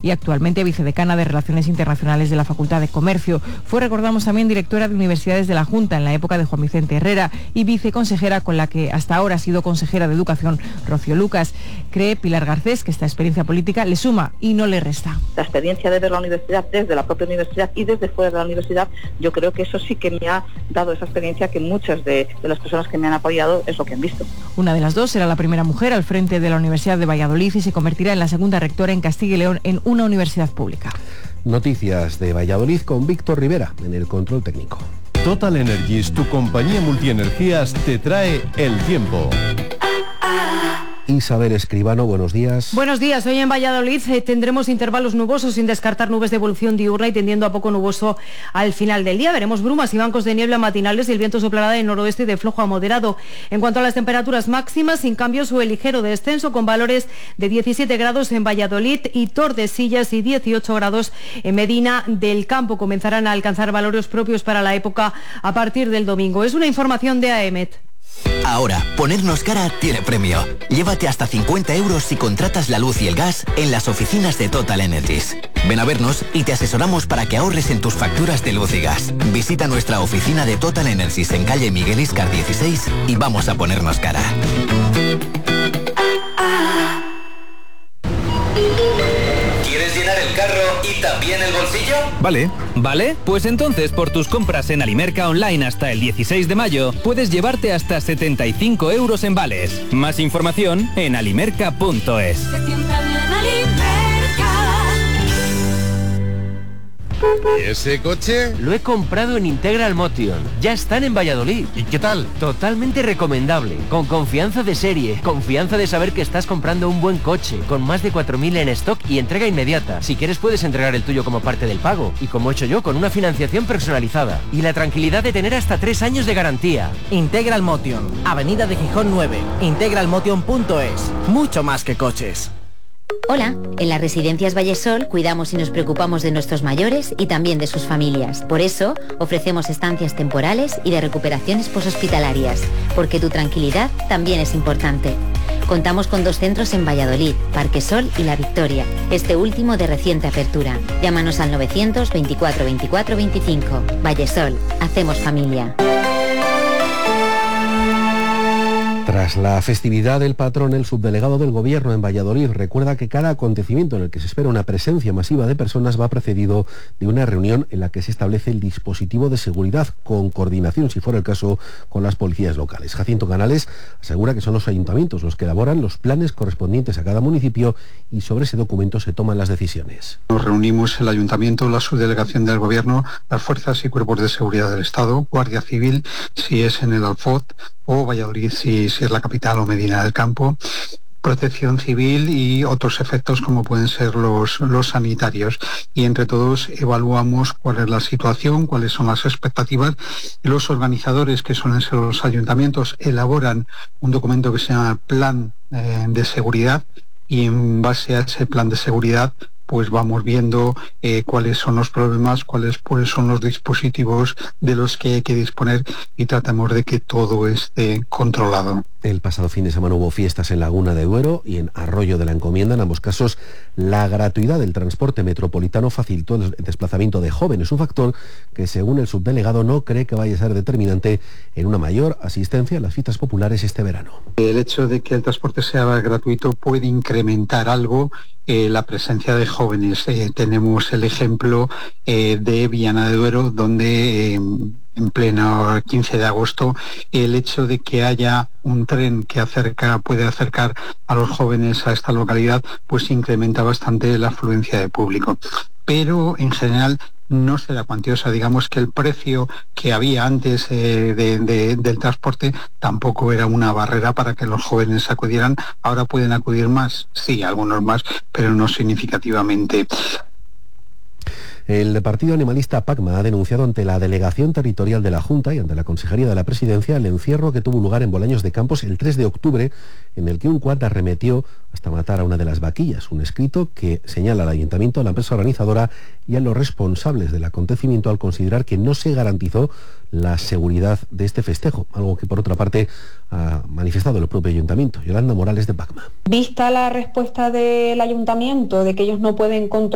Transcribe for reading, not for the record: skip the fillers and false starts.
y actualmente vicedecana de Relaciones Internacionales de la Facultad de Comercio. Fue, recordamos, también directora de Universidades de la Junta en la época de Juan Vicente Herrera y viceconsejera con la que hasta ahora ha sido consejera de Educación Rocío Lucas. Cree Pilar Garcés que esta experiencia política le suma y no le resta. La experiencia de ver la universidad desde la propia universidad y desde fuera de la universidad, yo creo que eso sí que me ha dado esa experiencia que muchas de las personas que me han apoyado es lo que han visto. Una de las dos será la primera mujer al frente de la Universidad de Valladolid y se convertirá en la segunda rectora en Castilla y León en una universidad pública. Noticias de Valladolid con Víctor Rivera en el control técnico. Total Energies, tu compañía multienergías, te trae el tiempo. Isabel Escribano, buenos días. Buenos días. Hoy en Valladolid tendremos intervalos nubosos sin descartar nubes de evolución diurna y tendiendo a poco nuboso al final del día. Veremos brumas y bancos de niebla matinales y el viento soplará del noroeste de flojo a moderado. En cuanto a las temperaturas máximas, sin cambios o el ligero descenso con valores de 17 grados en Valladolid y Tordesillas y 18 grados en Medina del Campo. Comenzarán a alcanzar valores propios para la época a partir del domingo. Es una información de AEMET. Ahora, ponernos cara tiene premio. Llévate hasta 50 euros si contratas la luz y el gas en las oficinas de Total Energies. Ven a vernos y te asesoramos para que ahorres en tus facturas de luz y gas. Visita nuestra oficina de Total Energies en calle Miguel Íscar 16 y vamos a ponernos cara. ¿Quieres llenar el carro y también el bolsillo? Vale, pues entonces por tus compras en Alimerca Online hasta el 16 de mayo puedes llevarte hasta 75 euros en vales. Más información en alimerca.es. ¿Y ese coche? Lo he comprado en Integral Motion. Ya están en Valladolid. ¿Y qué tal? Totalmente recomendable. Con confianza de serie. Confianza de saber que estás comprando un buen coche. Con más de 4.000 en stock y entrega inmediata. Si quieres puedes entregar el tuyo como parte del pago. Y como he hecho yo, con una financiación personalizada. Y la tranquilidad de tener hasta 3 años de garantía. Integral Motion. Avenida de Gijón 9. integralmotion.es. Mucho más que coches. Hola, en las residencias Vallesol cuidamos y nos preocupamos de nuestros mayores y también de sus familias. Por eso, ofrecemos estancias temporales y de recuperaciones poshospitalarias, porque tu tranquilidad también es importante. Contamos con 2 centros en Valladolid, Parque Sol y La Victoria, este último de reciente apertura. Llámanos al 924 24 25. Vallesol, hacemos familia. Tras la festividad del patrón, el subdelegado del Gobierno en Valladolid recuerda que cada acontecimiento en el que se espera una presencia masiva de personas va precedido de una reunión en la que se establece el dispositivo de seguridad con coordinación, si fuera el caso, con las policías locales. Jacinto Canales asegura que son los ayuntamientos los que elaboran los planes correspondientes a cada municipio y sobre ese documento se toman las decisiones. Nos reunimos el ayuntamiento, la subdelegación del Gobierno, las fuerzas y cuerpos de seguridad del Estado, Guardia Civil, si es en el Alfot, o Valladolid si es la capital o Medina del Campo, Protección Civil y otros efectos como pueden ser los sanitarios. Y entre todos evaluamos cuál es la situación, cuáles son las expectativas y los organizadores, que suelen ser los ayuntamientos, elaboran un documento que se llama Plan de Seguridad y en base a ese plan de seguridad pues vamos viendo cuáles son los problemas, cuáles pues son los dispositivos de los que hay que disponer y tratamos de que todo esté controlado. El pasado fin de semana hubo fiestas en Laguna de Duero y en Arroyo de la Encomienda. En ambos casos, la gratuidad del transporte metropolitano facilitó el desplazamiento de jóvenes, un factor que, según el subdelegado, no cree que vaya a ser determinante en una mayor asistencia a las fiestas populares este verano. El hecho de que el transporte sea gratuito puede incrementar algo la presencia de jóvenes. Tenemos el ejemplo de Viana de Duero, donde en pleno 15 de agosto, el hecho de que haya un tren que puede acercar a los jóvenes a esta localidad, pues incrementa bastante la afluencia de público. Pero en general no será cuantiosa. Digamos que el precio que había antes del transporte tampoco era una barrera para que los jóvenes acudieran. Ahora pueden acudir más, sí, algunos más, pero no significativamente. El partido animalista PACMA ha denunciado ante la Delegación Territorial de la Junta y ante la Consejería de la Presidencia el encierro que tuvo lugar en Bolaños de Campos el 3 de octubre, en el que un quad arremetió hasta matar a una de las vaquillas. Un escrito que señala al Ayuntamiento, a la empresa organizadora y a los responsables del acontecimiento al considerar que no se garantizó la seguridad de este festejo, algo que por otra parte ha manifestado el propio Ayuntamiento. Yolanda Morales, de PACMA. Vista la respuesta del Ayuntamiento de que ellos no pueden controlar